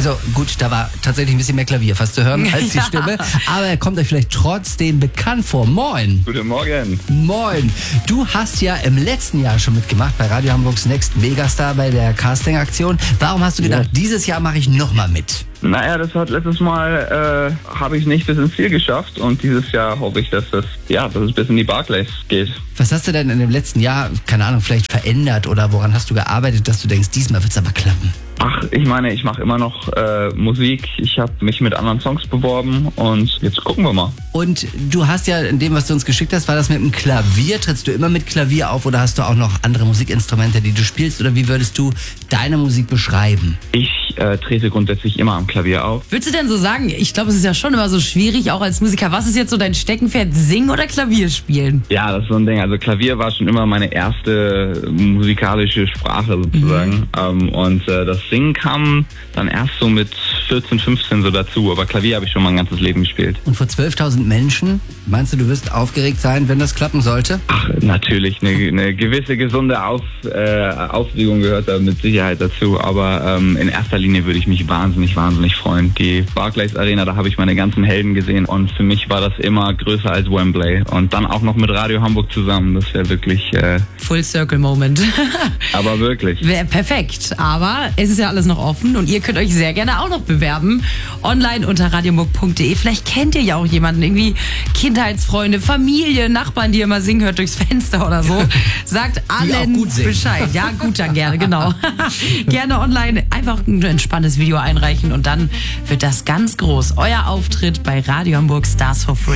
Also gut, da war tatsächlich ein bisschen mehr Klavier fast zu hören als die Stimme. Aber er kommt euch vielleicht trotzdem bekannt vor. Moin. Guten Morgen. Moin. Du hast ja im letzten Jahr schon mitgemacht bei Radio Hamburgs Next Megastar bei der Casting-Aktion. Warum hast du gedacht, dieses Jahr mache ich nochmal mit? Naja, das hat letztes Mal habe ich nicht bis ins Ziel geschafft und dieses Jahr hoffe ich, dass es bis in die Barclays geht. Was hast du denn in dem letzten Jahr, keine Ahnung, vielleicht verändert oder woran hast du gearbeitet, dass du denkst, diesmal wird es aber klappen? Ach, ich meine, ich mache immer noch Musik. Ich habe mich mit anderen Songs beworben und jetzt gucken wir mal. Und du hast ja in dem, was du uns geschickt hast, war das mit dem Klavier. Trittst du immer mit Klavier auf oder hast du auch noch andere Musikinstrumente, die du spielst? Oder wie würdest du deine Musik beschreiben? Ich trete grundsätzlich immer am Klavier auf. Würdest du denn so sagen, ich glaube, es ist ja schon immer so schwierig, auch als Musiker, was ist jetzt so dein Steckenpferd, singen oder Klavier spielen? Ja, das ist so ein Ding. Also Klavier war schon immer meine erste musikalische Sprache sozusagen. Und das Singen kam dann erst so mit 14, 15 so dazu. Aber Klavier habe ich schon mein ganzes Leben gespielt. Und vor 12.000 Menschen, meinst du wirst aufgeregt sein, wenn das klappen sollte? Ach, natürlich. Eine gewisse gesunde Aufregung gehört da mit Sicherheit dazu. Aber in erster Linie würde ich mich wahnsinnig freuen. Die Barclays Arena, da habe ich meine ganzen Helden gesehen. Und für mich war das immer größer als Wembley. Und dann auch noch mit Radio Hamburg zusammen. Das wäre wirklich... Full Circle Moment. Aber wirklich. Wäre perfekt. Aber es ist ja alles noch offen und ihr könnt euch sehr gerne auch noch bewerben. Online unter radiohamburg.de. Vielleicht kennt ihr ja auch jemanden, irgendwie Kindheitsfreunde, Familie, Nachbarn, die ihr mal singen hört durchs Fenster oder so. Sagt allen Bescheid. Ja, gut, dann gerne, genau. Gerne online einfach ein entspanntes Video einreichen und dann wird das ganz groß. Euer Auftritt bei Radio Hamburg Stars for Free.